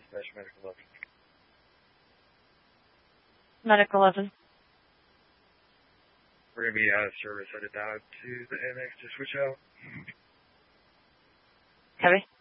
dispatch medical 11. Medical 11. We're going to be out of service. Headed down to the annex to switch out. Copy.